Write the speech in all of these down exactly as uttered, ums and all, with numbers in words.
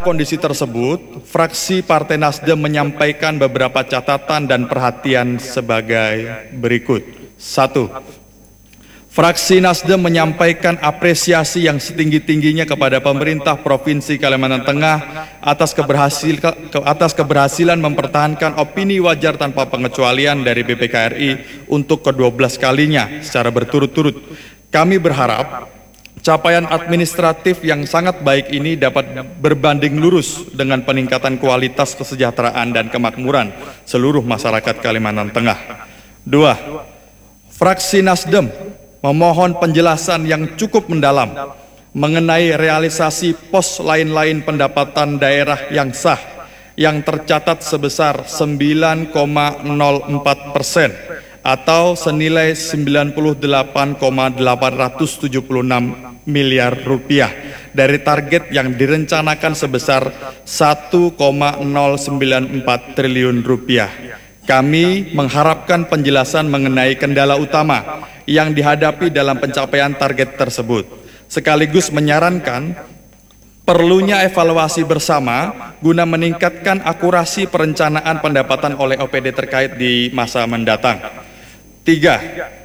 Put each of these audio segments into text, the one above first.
Terhadap kondisi tersebut, fraksi Partai Nasdem menyampaikan beberapa catatan dan perhatian sebagai berikut. Satu, fraksi Nasdem menyampaikan apresiasi yang setinggi-tingginya kepada pemerintah Provinsi Kalimantan Tengah atas, keberhasil, atas keberhasilan mempertahankan opini wajar tanpa pengecualian dari B P K R I untuk kedua belas kalinya secara berturut-turut. Kami berharap capaian administratif yang sangat baik ini dapat berbanding lurus dengan peningkatan kualitas kesejahteraan dan kemakmuran seluruh masyarakat Kalimantan Tengah. Dua, fraksi Nasdem memohon penjelasan yang cukup mendalam mengenai realisasi pos lain-lain pendapatan daerah yang sah yang tercatat sebesar sembilan koma nol empat persen atau senilai sembilan puluh delapan koma delapan tujuh enam miliar rupiah dari target yang direncanakan sebesar satu koma nol sembilan empat triliun rupiah. Kami mengharapkan penjelasan mengenai kendala utama yang dihadapi dalam pencapaian target tersebut, sekaligus menyarankan perlunya evaluasi bersama guna meningkatkan akurasi perencanaan pendapatan oleh O P D terkait di masa mendatang. Tiga,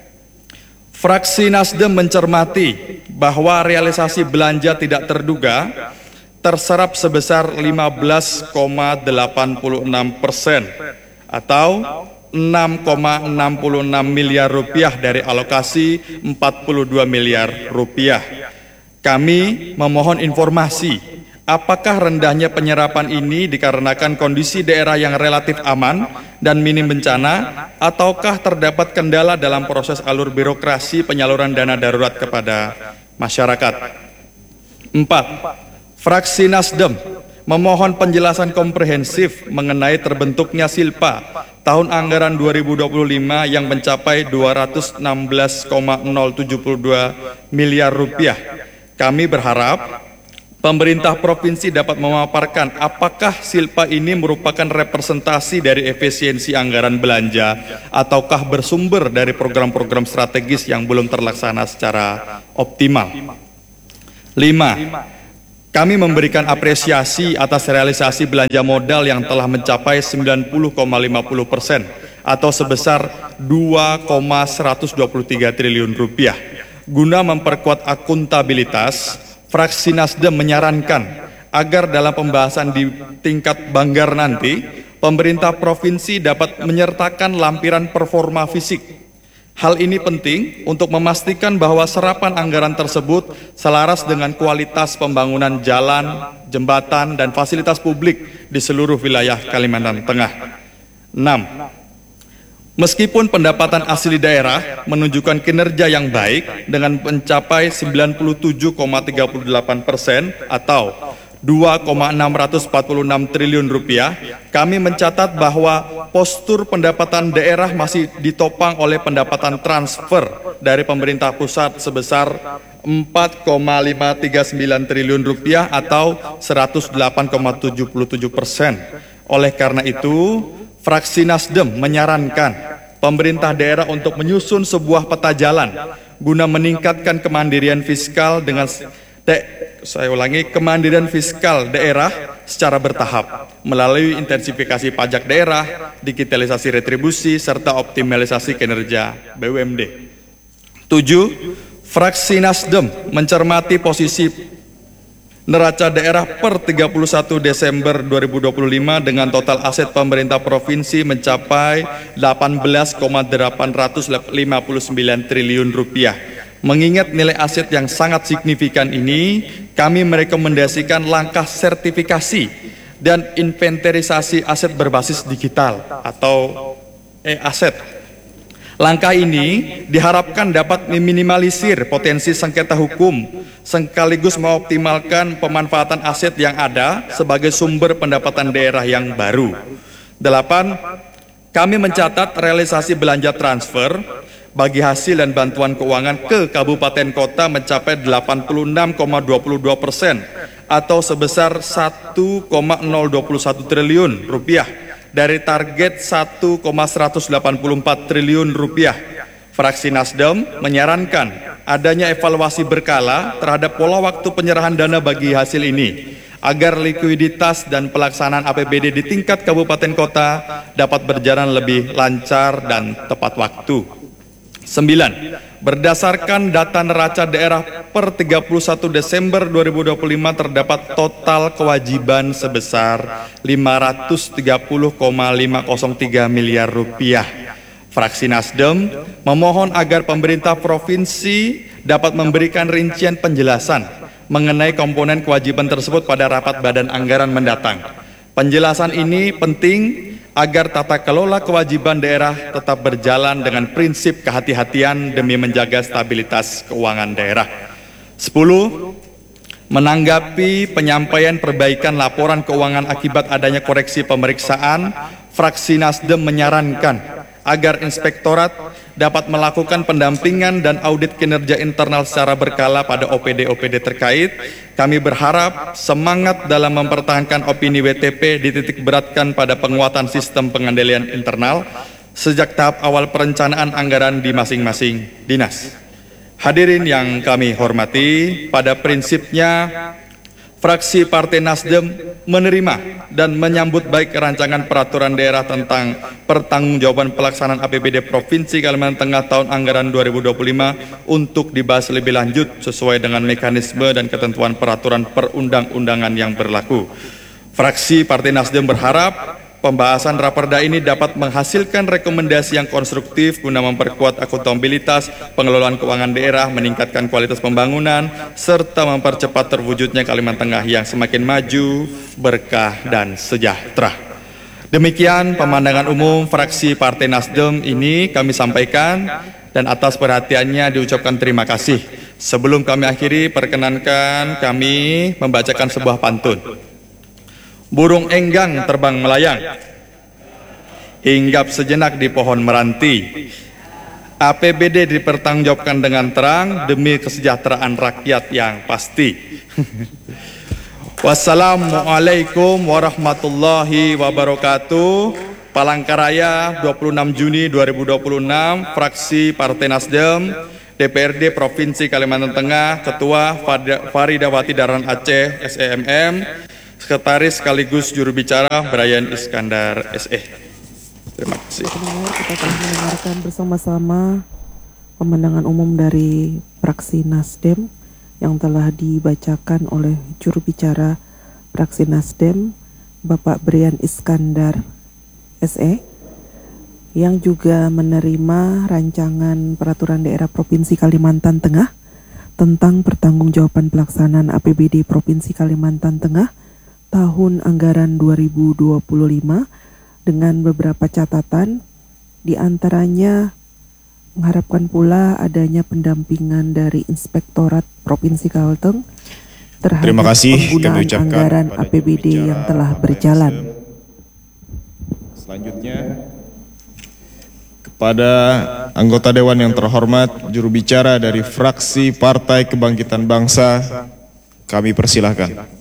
fraksi Nasdem mencermati bahwa realisasi belanja tidak terduga terserap sebesar lima belas koma delapan enam persen atau enam koma enam enam miliar rupiah dari alokasi empat puluh dua miliar rupiah. Kami memohon informasi, apakah rendahnya penyerapan ini dikarenakan kondisi daerah yang relatif aman dan minim bencana, ataukah terdapat kendala dalam proses alur birokrasi penyaluran dana darurat kepada masyarakat? Empat, fraksi Nasdem memohon penjelasan komprehensif mengenai terbentuknya Silpa tahun anggaran dua ribu dua puluh lima yang mencapai dua ratus enam belas koma nol tujuh dua miliar rupiah. Kami berharap pemerintah provinsi dapat memaparkan apakah Silpa ini merupakan representasi dari efisiensi anggaran belanja ataukah bersumber dari program-program strategis yang belum terlaksana secara optimal. Lima, kami memberikan apresiasi atas realisasi belanja modal yang telah mencapai sembilan puluh koma lima puluh persen atau sebesar dua koma seratus dua puluh tiga triliun rupiah. Guna memperkuat akuntabilitas, fraksi Nasdem menyarankan agar dalam pembahasan di tingkat Banggar nanti, pemerintah provinsi dapat menyertakan lampiran performa fisik. Hal ini penting untuk memastikan bahwa serapan anggaran tersebut selaras dengan kualitas pembangunan jalan, jembatan, dan fasilitas publik di seluruh wilayah Kalimantan Tengah. Enam, meskipun pendapatan asli daerah menunjukkan kinerja yang baik dengan mencapai sembilan puluh tujuh koma tiga delapan persen atau dua koma enam empat enam triliun rupiah, kami mencatat bahwa postur pendapatan daerah masih ditopang oleh pendapatan transfer dari pemerintah pusat sebesar empat koma lima tiga sembilan triliun rupiah atau seratus delapan koma tujuh tujuh persen. Oleh karena itu, fraksi Nasdem menyarankan pemerintah daerah untuk menyusun sebuah peta jalan guna meningkatkan kemandirian fiskal dengan De, saya ulangi, kemandirian fiskal daerah secara bertahap melalui intensifikasi pajak daerah, digitalisasi retribusi, serta optimalisasi kinerja B U M D. Tujuh, fraksi Nasdem mencermati posisi neraca daerah per tiga puluh satu Desember dua ribu dua puluh lima dengan total aset pemerintah provinsi mencapai delapan belas koma delapan lima sembilan triliun rupiah. Mengingat nilai aset yang sangat signifikan ini, kami merekomendasikan langkah sertifikasi dan inventarisasi aset berbasis digital atau e-aset. Langkah ini diharapkan dapat meminimalisir potensi sengketa hukum, sekaligus mengoptimalkan pemanfaatan aset yang ada sebagai sumber pendapatan daerah yang baru. Delapan, kami mencatat realisasi belanja transfer bagi hasil dan bantuan keuangan ke kabupaten kota mencapai delapan puluh enam koma dua dua persen atau sebesar satu koma nol dua satu triliun rupiah dari target satu koma seratus delapan puluh empat triliun rupiah. Fraksi Nasdem menyarankan adanya evaluasi berkala terhadap pola waktu penyerahan dana bagi hasil ini agar likuiditas dan pelaksanaan A P B D di tingkat kabupaten kota dapat berjalan lebih lancar dan tepat waktu. Sembilan, berdasarkan data neraca daerah per tiga puluh satu Desember dua ribu dua puluh lima terdapat total kewajiban sebesar lima ratus tiga puluh koma lima nol tiga miliar rupiah. Fraksi Nasdem memohon agar pemerintah provinsi dapat memberikan rincian penjelasan mengenai komponen kewajiban tersebut pada rapat badan anggaran mendatang. Penjelasan ini penting agar tata kelola kewajiban daerah tetap berjalan dengan prinsip kehati-hatian demi menjaga stabilitas keuangan daerah. Sepuluh, menanggapi penyampaian perbaikan laporan keuangan akibat adanya koreksi pemeriksaan, fraksi Nasdem menyarankan agar inspektorat dapat melakukan pendampingan dan audit kinerja internal secara berkala pada O P D-O P D terkait. Kami berharap semangat dalam mempertahankan opini W T P dititik beratkan pada penguatan sistem pengendalian internal sejak tahap awal perencanaan anggaran di masing-masing dinas. Hadirin yang kami hormati, pada prinsipnya fraksi Partai Nasdem menerima dan menyambut baik rancangan peraturan daerah tentang pertanggungjawaban pelaksanaan A P B D Provinsi Kalimantan Tengah tahun anggaran dua ribu dua puluh lima untuk dibahas lebih lanjut sesuai dengan mekanisme dan ketentuan peraturan perundang-undangan yang berlaku. Fraksi Partai Nasdem berharap pembahasan raperda ini dapat menghasilkan rekomendasi yang konstruktif guna memperkuat akuntabilitas pengelolaan keuangan daerah, meningkatkan kualitas pembangunan, serta mempercepat terwujudnya Kalimantan Tengah yang semakin maju, berkah, dan sejahtera. Demikian pemandangan umum fraksi Partai Nasdem ini kami sampaikan, dan atas perhatiannya diucapkan terima kasih. Sebelum kami akhiri, perkenankan kami membacakan sebuah pantun. Burung enggang terbang melayang, hinggap sejenak di pohon meranti. A P B D dipertanggungjawabkan dengan terang demi kesejahteraan rakyat yang pasti. Wassalamualaikum warahmatullahi wabarakatuh. Palangkaraya, dua puluh enam Juni dua ribu dua puluh enam, fraksi Partai Nasdem, D P R D Provinsi Kalimantan Tengah, Ketua Faridawati Dahlan Aceh S E M M, Sekretaris sekaligus juru bicara Brian Iskandar S E. Terima kasih. Kita telah mendengarkan bersama-sama pemandangan umum dari fraksi Nasdem yang telah dibacakan oleh juru bicara fraksi Nasdem, Bapak Brian Iskandar S E, yang juga menerima rancangan peraturan daerah Provinsi Kalimantan Tengah tentang pertanggungjawaban pelaksanaan A P B D Provinsi Kalimantan Tengah tahun anggaran dua ribu dua puluh lima dengan beberapa catatan, diantaranya mengharapkan pula adanya pendampingan dari Inspektorat Provinsi Kalteng terhadap Terima kasih penggunaan anggaran A P B D yang telah berjalan. Selanjutnya kepada anggota Dewan yang terhormat, juru bicara dari fraksi Partai Kebangkitan Bangsa, kami persilahkan.